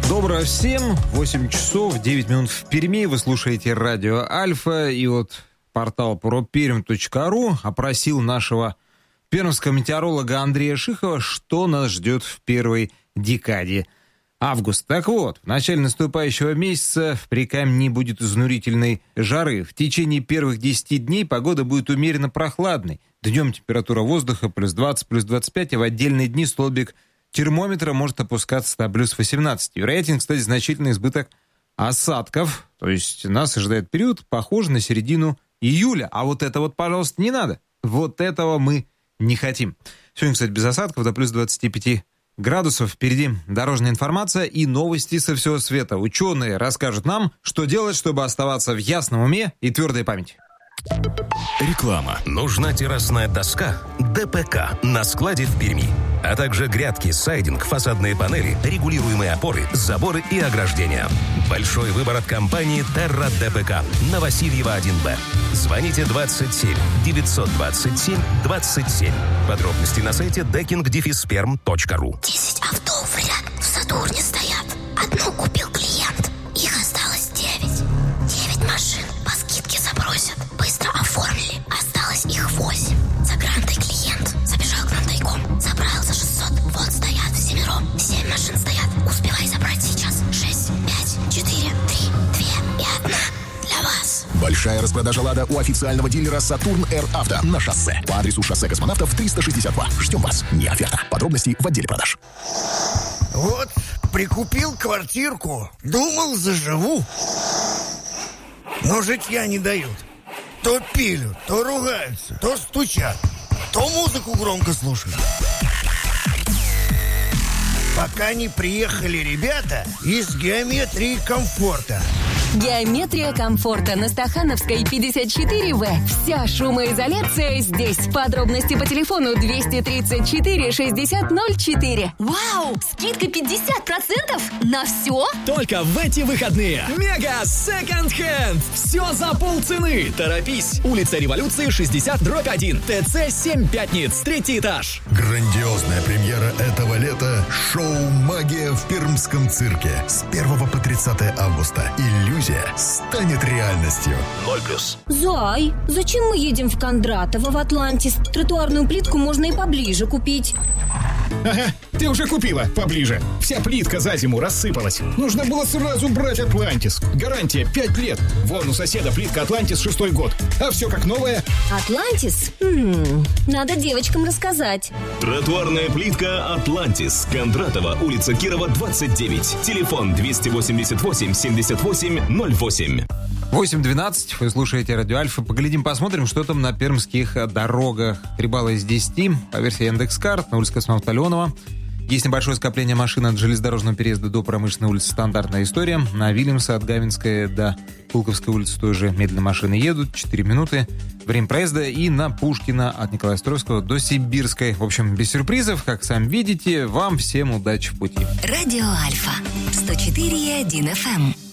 Доброго всем. 8 часов 9 минут в Перми. Вы слушаете радио Альфа. И вот портал properm.ru опросил нашего пермского метеоролога Андрея Шихова, что нас ждет в первой декаде августа. Так вот, в начале наступающего месяца в Прикамье не будет изнурительной жары. В течение первых 10 дней погода будет умеренно прохладной. Днем температура воздуха плюс 20, плюс 25, а в отдельные дни столбик термометра может опускаться до плюс 18. Вероятен, кстати, значительный избыток осадков. То есть нас ожидает период, похожий на середину июля. А вот это вот, пожалуйста, не надо. Вот этого мы не хотим. Сегодня, кстати, без осадков до плюс 25 градусов. Впереди дорожная информация и новости со всего света. Ученые расскажут нам, что делать, чтобы оставаться в ясном уме и твердой памяти. Реклама. Нужна террасная доска? ДПК на складе в Перми. А также грядки, сайдинг, фасадные панели, регулируемые опоры, заборы и ограждения. Большой выбор от компании Terra ДПК на Васильева 1Б. Звоните 27 927 27. Подробности на сайте decking-perm.ru. 10 авто в ряд в Сатурне стоят. Одну купил клиент. Их осталось 9. 9 машин по скидке забросят. Быстро оформили. Осталось их 8. За грантой клиент забежал к нам тайком. Забрал за 600. Вот стоят всемиром. 7 машин стоят. Успевай забрать сейчас. 6, 5, 4, 3, 2 и 1 для вас. Большая распродажа «Лада» у официального дилера «Сатурн Р Авто» на шоссе. По адресу шоссе Космонавтов 362. Ждем вас. Не оферта. Подробности в отделе продаж. Вот, прикупил квартирку. Думал, заживу. Но житья не дают. То пилют, то ругаются, то стучат, то музыку громко слушают. Пока не приехали ребята из «Геометрии комфорта». Геометрия комфорта на Стахановской 54В. Вся шумоизоляция здесь. Подробности по телефону 234 60 04. Вау! Скидка 50% на все? Только в эти выходные. Мега секонд-хенд. Все за полцены. Торопись. Улица Революции 60/1. ТЦ 7 Пятниц. 3-й этаж. Грандиозная премьера этого лета. Шоу «Магия» в Пермском цирке. С 1 по 30 августа. Иллюзия станет реальностью. 0+. Зай, зачем мы едем в Кондратово, в Атлантис? Тротуарную плитку можно и поближе купить. Ага, ты уже купила поближе. Вся плитка за зиму рассыпалась. Нужно было сразу брать Атлантис. Гарантия 5 лет. Вон у соседа плитка Атлантис 6-й год. А все как новое. Атлантис? Надо девочкам рассказать. Тротуарная плитка «Атлантис». Кондратова, улица Кирова, 29. Телефон 288 78 08. 8:12. Вы слушаете радио Альфа. Поглядим, посмотрим, что там на пермских дорогах. 3 балла из 10. По версии Яндекс.Карт на улице Космонавта Леонова. Есть небольшое скопление машин от железнодорожного переезда до Промышленной улицы. Стандартная история. На Вильямса от Гавинской до Пулковской улицы тоже медленно машины едут. 4 минуты. Время проезда. И на Пушкина от Николая Островского до Сибирской. В общем, без сюрпризов. Как сами видите, вам всем удачи в пути. Радио Альфа 104,1 FM.